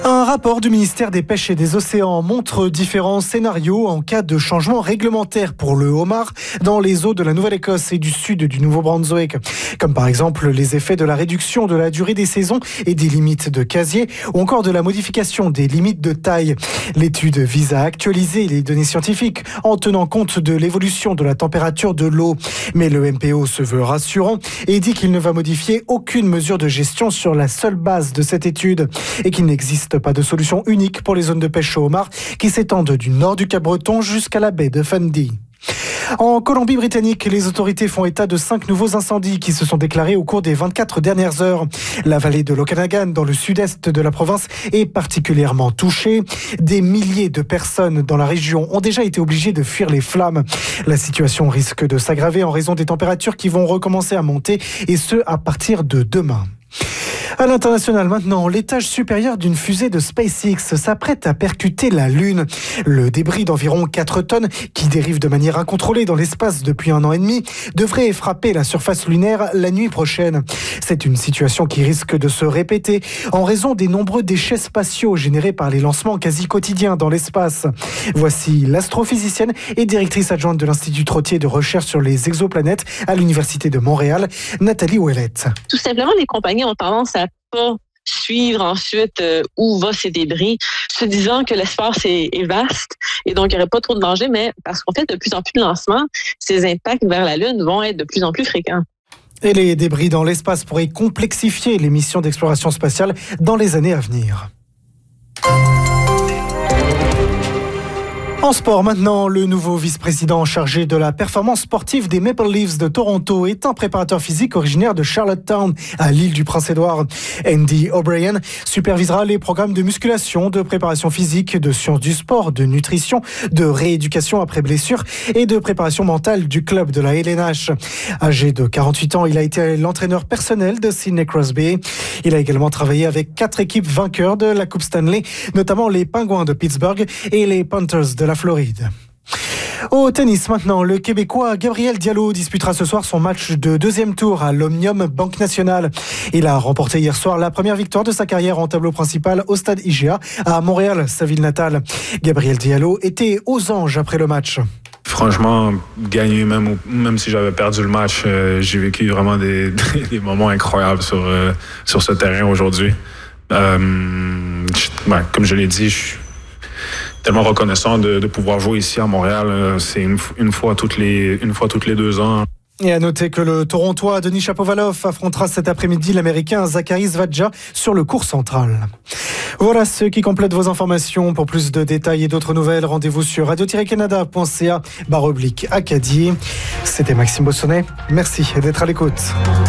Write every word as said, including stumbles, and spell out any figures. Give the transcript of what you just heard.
Un rapport du ministère des Pêches et des Océans montre différents scénarios en cas de changement réglementaire pour le homard dans les eaux de la Nouvelle-Écosse et du sud du Nouveau-Brunswick. Comme par exemple les effets de la réduction de la durée des saisons et des limites de casier ou encore de la modification des limites de taille. L'étude vise à actualiser les données scientifiques en tenant compte de l'évolution de la température de l'eau. Mais le M P O se veut rassurant et dit qu'il ne va modifier aucune mesure de gestion sur la seule base de cette étude et qu'il n'existe pas de solution unique pour les zones de pêche au homard qui s'étendent du nord du Cap-Breton jusqu'à la baie de Fundy. En Colombie-Britannique, les autorités font état de cinq nouveaux incendies qui se sont déclarés au cours des vingt-quatre dernières heures. La vallée de l'Okanagan, dans le sud-est de la province, est particulièrement touchée. Des milliers de personnes dans la région ont déjà été obligées de fuir les flammes. La situation risque de s'aggraver en raison des températures qui vont recommencer à monter, et ce, à partir de demain. À l'international maintenant, l'étage supérieur d'une fusée de SpaceX s'apprête à percuter la Lune. Le débris d'environ quatre tonnes, qui dérive de manière incontrôlée dans l'espace depuis un an et demi, devrait frapper la surface lunaire la nuit prochaine. C'est une situation qui risque de se répéter en raison des nombreux déchets spatiaux générés par les lancements quasi quotidiens dans l'espace. Voici l'astrophysicienne et directrice adjointe de l'Institut Trottier de recherche sur les exoplanètes à l'Université de Montréal, Nathalie Ouellette. Tout simplement, les compagnies ont tendance à pas suivre ensuite euh, où vont ces débris, se disant que l'espace est, est vaste et donc il n'y aurait pas trop de danger, mais parce qu'on fait de plus en plus de lancements, ces impacts vers la Lune vont être de plus en plus fréquents. Et les débris dans l'espace pourraient complexifier les missions d'exploration spatiale dans les années à venir. En sport maintenant, le nouveau vice-président chargé de la performance sportive des Maple Leafs de Toronto est un préparateur physique originaire de Charlottetown, à l'île du Prince-Édouard. Andy O'Brien supervisera les programmes de musculation, de préparation physique, de sciences du sport, de nutrition, de rééducation après blessure et de préparation mentale du club de la L N H. Âgé de quarante-huit ans, il a été l'entraîneur personnel de Sidney Crosby. Il a également travaillé avec quatre équipes vainqueurs de la Coupe Stanley, notamment les Pingouins de Pittsburgh et les Panthers de la Floride. Au tennis maintenant, le Québécois Gabriel Diallo disputera ce soir son match de deuxième tour à l'Omnium Banque Nationale. Il a remporté hier soir la première victoire de sa carrière en tableau principal au stade I G A à Montréal, sa ville natale. Gabriel Diallo était aux anges après le match. Franchement, gagner, même, même si j'avais perdu le match, euh, j'ai vécu vraiment des, des moments incroyables sur, euh, sur ce terrain aujourd'hui. Euh, je, ben, comme je l'ai dit, je suis tellement reconnaissant de, de pouvoir jouer ici à Montréal. C'est une, une, fois toutes les, une fois toutes les deux ans. Et à noter que le Torontois Denis Shapovalov affrontera cet après-midi l'Américain Zachary Svadja sur le court central. Voilà ce qui complète vos informations. Pour plus de détails et d'autres nouvelles, rendez-vous sur radio tiret canada point c a barre oblique Acadie. C'était Maxime Bossonnet. Merci d'être à l'écoute.